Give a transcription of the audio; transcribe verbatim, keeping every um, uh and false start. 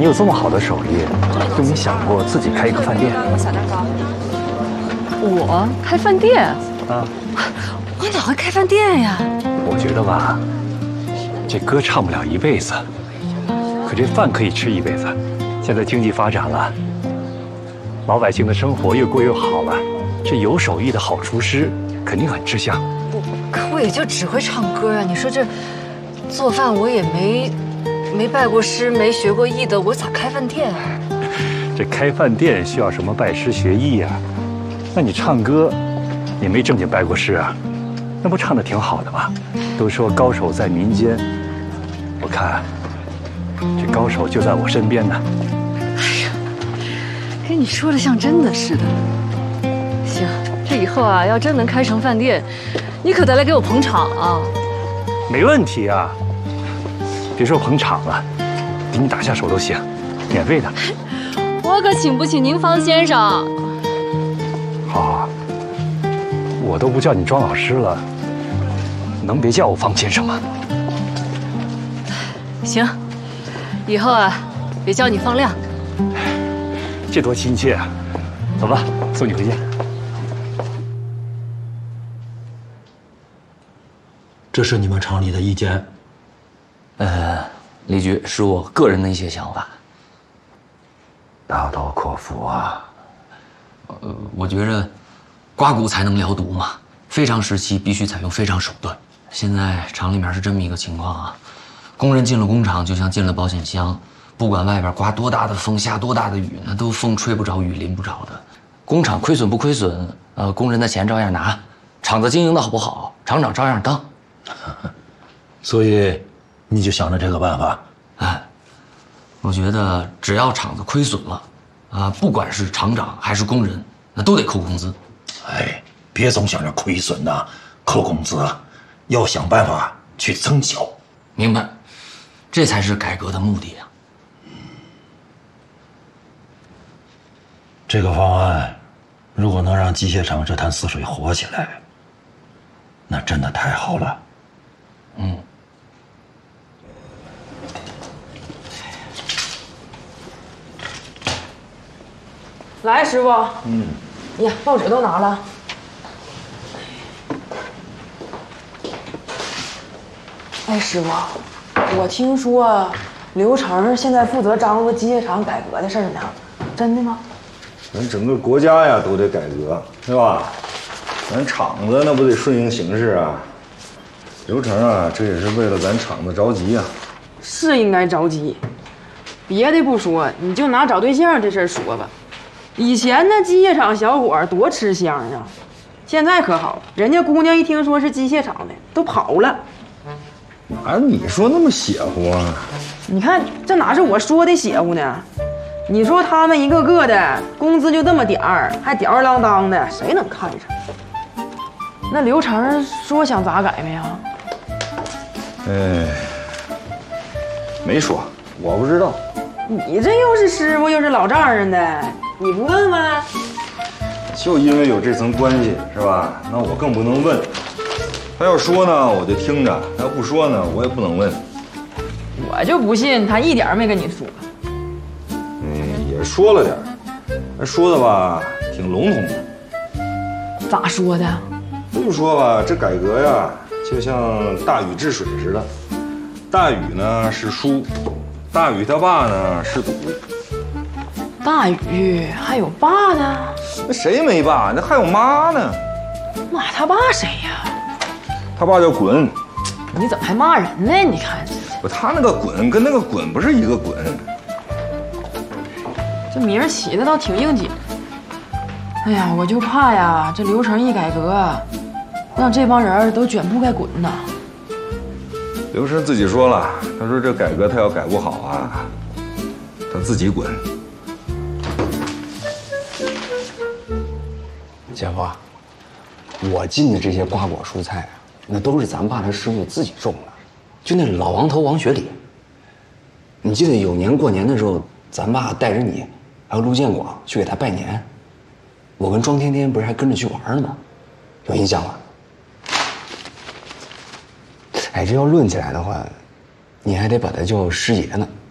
你有这么好的手艺，就没想过自己开一个饭店？ 小蛋糕。我开饭店？ 啊， 我哪会开饭店呀？ 我觉得吧，这歌唱不了一辈子，可这饭可以吃一辈子。现在经济发展了，老百姓的生活越过越好了，这有手艺的好厨师肯定很吃香。 可我也就只会唱歌啊！你说这做饭我也没没拜过师，没学过艺的，我咋开饭店啊？ 这开饭店需要什么拜师学艺呀？那你唱歌也没正经拜过师啊，那不唱得挺好的吗？都说高手在民间，我看这高手就在我身边呢。 哎呀，跟你说的像真的似的。行，这以后啊，要真能开成饭店，你可得来给我捧场啊！ 没问题啊，别说捧场了，给你打下手都行，免费的。 我可请不起您方先生。 好，我都不叫你庄老师了，能别叫我方先生吗？ 行，以后啊，别叫你方亮。 这多亲切啊！走吧，送你回家。 这是你们厂里的意见？ 呃，李局是我个人的一些想法。 大刀阔斧啊！ 呃，我觉着，刮骨才能疗毒嘛。非常时期必须采用非常手段。现在厂里面是这么一个情况啊，工人进了工厂就像进了保险箱，不管外边刮多大的风、下多大的雨，那都风吹不着、雨淋不着的。工厂亏损不亏损，呃，工人的钱照样拿，厂子经营的好不好，厂长照样当。 所以，你就想着这个办法？ 哎，我觉得只要厂子亏损了，啊，不管是厂长还是工人，那都得扣工资。 哎，别总想着亏损呐，扣工资，要想办法去增效。 明白，这才是改革的目的呀。 这个方案，如果能让机械厂这潭死水活起来，那真的太好了。 嗯。 来，师傅。嗯。呀，报纸都拿了。 哎，师傅，我听说刘成现在负责张罗机械厂改革的事儿呢，真的吗？ 咱整个国家呀都得改革，是吧？咱厂子那不得顺应形势啊。刘成啊，这也是为了咱厂子着急啊。 是应该着急，别的不说，你就拿找对象这事儿说吧。以前那机械厂小伙多吃香啊，现在可好，人家姑娘一听说是机械厂的，都跑了。 哪你说那么邪乎啊？ 你看这哪是我说的邪乎呢？你说他们一个个的工资就这么点儿，还吊儿郎当的，谁能看上？那刘成说想咋改没啊？ 哎，没说，我不知道。 你这又是师傅又是老丈人的，你不问问？ 就因为有这层关系，是吧？那我更不能问。他要说呢，我就听着；他要不说呢，我也不能问。 我就不信他一点没跟你说。 嗯，也说了点儿，说的吧挺笼统的。 咋说的？ 就说吧，这改革呀，就像大禹治水似的。大禹呢是叔，大禹他爸呢是祖。 大禹还有爸呢？ 那谁没爸？那还有妈呢。 妈他爸谁呀？ 他爸叫鲧。 你怎么还骂人呢？你看， 不，他那个鲧跟那个鲧不是一个鲧。 这名儿起的倒挺应景。哎呀，我就怕呀，这刘成一改革，让这帮人都卷铺盖滚呐。 刘成自己说了，他说这改革他要改不好啊，他自己滚。 姐夫，我进的这些瓜果蔬菜啊，那都是咱爸他师傅自己种的，就那老王头王学礼。你记得有年过年的时候，咱爸带着你还有陆建广去给他拜年，我跟庄天天不是还跟着去玩呢吗？有印象吗？哎，这要论起来的话，你还得把他叫师爷呢。